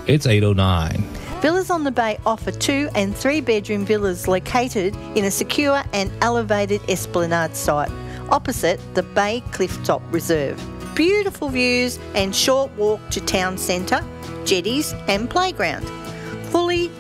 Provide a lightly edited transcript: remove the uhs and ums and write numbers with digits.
It's 8:09. Villas on the Bay offer 2 and 3 bedroom villas located in a secure and elevated esplanade site opposite the Bay Clifftop Reserve. Beautiful views and short walk to town centre, jetties and playground. Fully